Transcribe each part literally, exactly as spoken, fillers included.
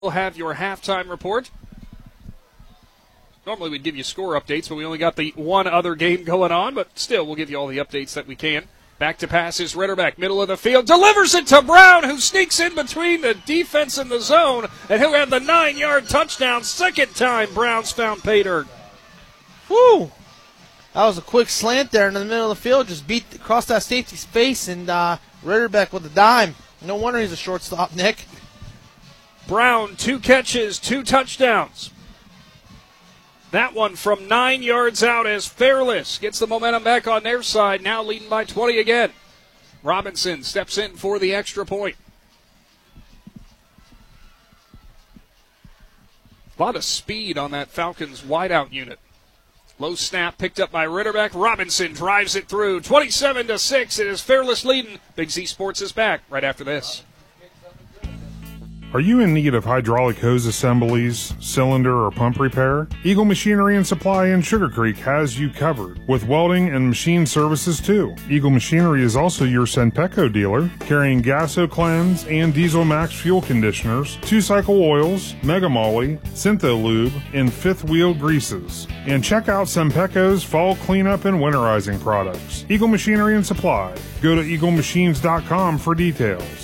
We'll have your halftime report. Normally we'd give you score updates, but we only got the one other game going on, but still we'll give you all the updates that we can. Back to pass is Ritterbeck, middle of the field, delivers it to Brown, who sneaks in between the defense and the zone, and who had the nine-yard touchdown. Second time Browns found pay dirt. Woo! That was a quick slant there in the middle of the field, just beat across that safety's face, and uh, Ritterbeck with a dime. No wonder he's a shortstop, Nick. Brown, two catches, two touchdowns. That one from nine yards out as Fairless gets the momentum back on their side, now leading by twenty again. Robinson steps in for the extra point. A lot of speed on that Falcons wideout unit. Low snap picked up by Ritterbeck. Robinson drives it through. twenty-seven to six. It is Fairless leading. Big Z Sports is back right after this. Are you in need of hydraulic hose assemblies, cylinder, or pump repair? Eagle Machinery and Supply in Sugar Creek has you covered, with welding and machine services too. Eagle Machinery is also your Senpeco dealer, carrying Gaso Cleanse and Diesel Max fuel conditioners, two-cycle oils, Mega Moly, Syntho Lube, and fifth wheel greases. And check out Senpeco's fall cleanup and winterizing products. Eagle Machinery and Supply. Go to eagle machines dot com for details.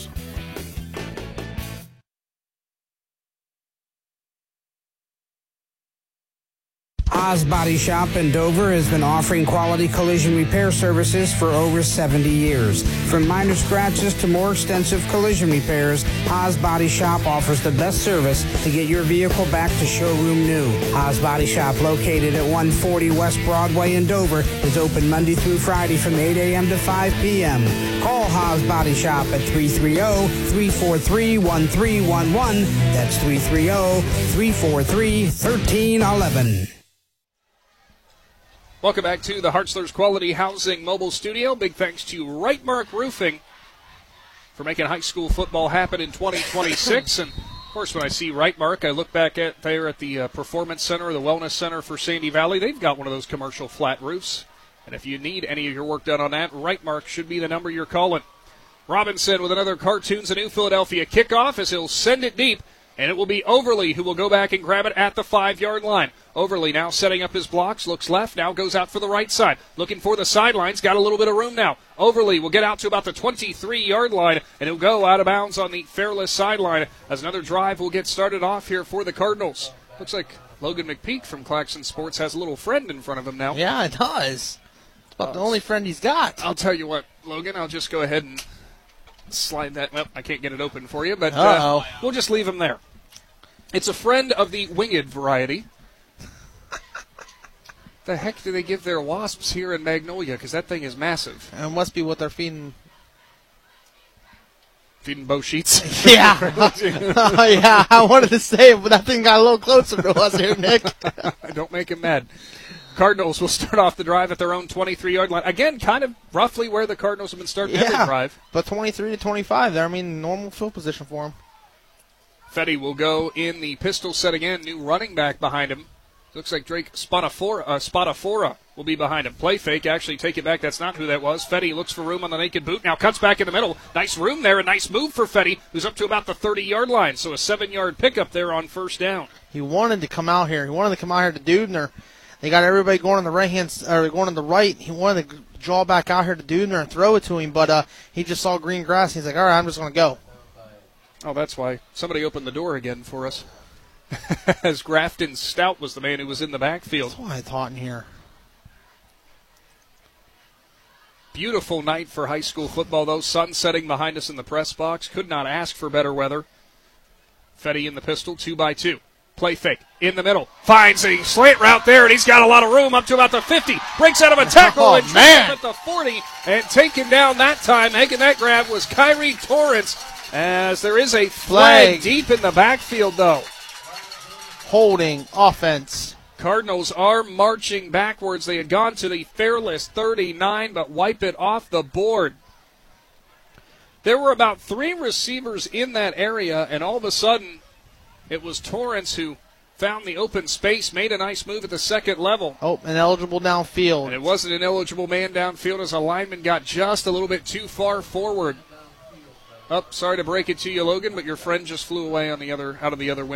Oz Body Shop in Dover has been offering quality collision repair services for over seventy years. From minor scratches to more extensive collision repairs, Oz Body Shop offers the best service to get your vehicle back to showroom new. Oz Body Shop, located at one forty West Broadway in Dover, is open Monday through Friday from eight a.m. to five p.m. Call Oz Body Shop at three three zero, three four three, one three one one. That's three three zero, three four three, one three one one. Welcome back to the Hartzler's Quality Housing Mobile Studio. Big thanks to Rightmark Roofing for making high school football happen in twenty twenty-six. And, of course, when I see Rightmark, I look back at there at the uh, Performance Center, the Wellness Center for Sandy Valley. They've got one of those commercial flat roofs. And if you need any of your work done on that, Rightmark should be the number you're calling. Robinson with another Cartoons of New Philadelphia kickoff as he'll send it deep. And it will be Overly who will go back and grab it at the five-yard line. Overly now setting up his blocks, looks left, now goes out for the right side. Looking for the sidelines, got a little bit of room now. Overly will get out to about the twenty-three-yard line, and he'll go out of bounds on the Fairless sideline as another drive will get started off here for the Cardinals. Looks like Logan McPeak from Claxon Sports has a little friend in front of him now. Yeah, it does. It's about uh, the only friend he's got. I'll tell you what, Logan, I'll just go ahead and slide that. Well, I can't get it open for you, but uh, we'll just leave him there. It's a friend of the winged variety. The heck do they give their wasps here in Magnolia? Because that thing is massive. And it must be what they're feeding. Feeding Bo Sheets? Yeah. uh, yeah, I wanted to say it, but that thing got a little closer to us here, Nick. Don't make him mad. Cardinals will start off the drive at their own twenty-three-yard line. Again, kind of roughly where the Cardinals have been starting yeah, every drive. But twenty-three to twenty-five there. I mean, normal field position for him. Fetty will go in the pistol set again. New running back behind him. Looks like Drake Spadafora, uh, Spadafora will be behind him. Play fake. Actually, take it back. That's not who that was. Fetty looks for room on the naked boot. Now cuts back in the middle. Nice room there. A nice move for Fetty, who's up to about the thirty-yard line. So a seven-yard pickup there on first down. He wanted to come out here. He wanted to come out here to Dudner. They got everybody going on the right hand, or going on the right. He wanted to draw back out here to Dudner and throw it to him, but uh, he just saw green grass. He's like, all right, I'm just going to go. Oh, that's why somebody opened the door again for us. As Grafton Stout was the man who was in the backfield. That's what I thought in here. Beautiful night for high school football, though. Sun setting behind us in the press box. Could not ask for better weather. Fetty in the pistol, two by two. Play fake in the middle. Finds a slant route there, and he's got a lot of room up to about the fifty. Breaks out of a tackle oh, and man. at the forty. And taken down that time, making that grab was Kyrie Torrance. As there is a flag, flag deep in the backfield, though. Holding offense. Cardinals are marching backwards. They had gone to the Fairless thirty-nine, but wipe it off the board. There were about three receivers in that area, and all of a sudden it was Torrance who found the open space, made a nice move at the second level. Oh, ineligible downfield. And it wasn't an eligible man downfield as a lineman got just a little bit too far forward. Oh, sorry to break it to you, Logan, but your friend just flew away on the other out of the other window.